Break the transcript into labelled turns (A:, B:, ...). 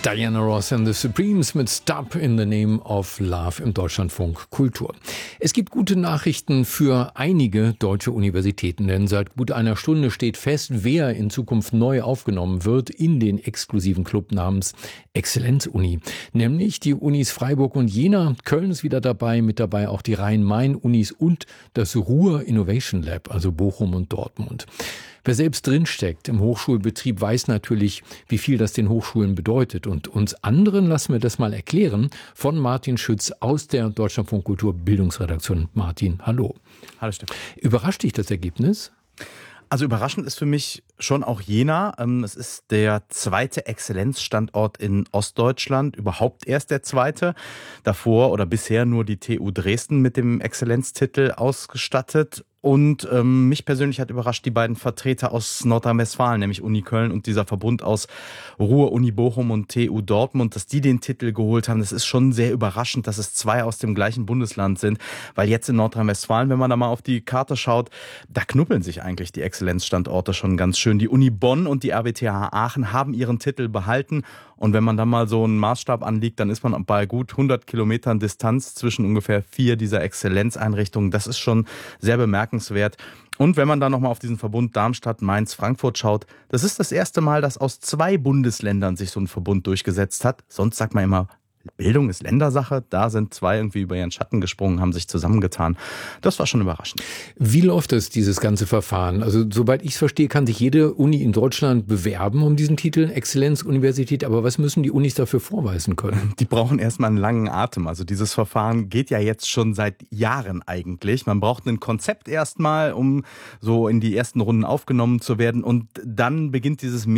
A: Diana Ross and the Supremes mit Stop in the Name of Love im Deutschlandfunk Kultur. Es gibt gute Nachrichten für einige deutsche Universitäten, denn seit gut einer Stunde steht fest, wer in Zukunft neu aufgenommen wird in den exklusiven Club namens Exzellenzuni. Nämlich die Unis Freiburg und Jena. Köln ist wieder dabei, mit dabei auch die Rhein-Main-Unis und das Ruhr Innovation Lab, also Bochum und Dortmund. Wer selbst drinsteckt im Hochschulbetrieb, weiß natürlich, wie viel das den Hochschulen bedeutet. Und uns anderen lassen wir das mal erklären von Martin Schütz aus der Deutschlandfunk Kultur Bildungsredaktion. Martin, hallo.
B: Hallo Stefan.
A: Überrascht dich das Ergebnis?
B: Also überraschend ist für mich schon auch Jena. Es ist der zweite Exzellenzstandort in Ostdeutschland, überhaupt erst der zweite. Davor oder bisher nur die TU Dresden mit dem Exzellenztitel ausgestattet. Und mich persönlich hat überrascht die beiden Vertreter aus Nordrhein-Westfalen, nämlich Uni Köln und dieser Verbund aus Ruhr, Uni Bochum und TU Dortmund, dass die den Titel geholt haben. Das ist schon sehr überraschend, dass es zwei aus dem gleichen Bundesland sind, weil jetzt in Nordrhein-Westfalen, wenn man da mal auf die Karte schaut, da knubbeln sich eigentlich die Exzellenzstandorte schon ganz schön. Die Uni Bonn und die RWTH Aachen haben ihren Titel behalten. Und wenn man dann mal so einen Maßstab anlegt, dann ist man bei gut 100 Kilometern Distanz zwischen ungefähr 4 dieser Exzellenzeinrichtungen. Das ist schon sehr bemerkenswert. Und wenn man dann nochmal auf diesen Verbund Darmstadt, Mainz, Frankfurt schaut, das ist das erste Mal, dass aus 2 Bundesländern sich so ein Verbund durchgesetzt hat. Sonst sagt man immer, Bildung ist Ländersache. Da sind 2 irgendwie über ihren Schatten gesprungen, haben sich zusammengetan. Das war schon überraschend.
A: Wie läuft das, dieses ganze Verfahren? Also soweit ich es verstehe, kann sich jede Uni in Deutschland bewerben um diesen Titel Exzellenzuniversität. Aber was müssen die Unis dafür vorweisen können?
B: Die brauchen erstmal einen langen Atem. Also dieses Verfahren geht ja jetzt schon seit Jahren eigentlich. Man braucht ein Konzept erstmal, um so in die ersten Runden aufgenommen zu werden. Und dann beginnt dieses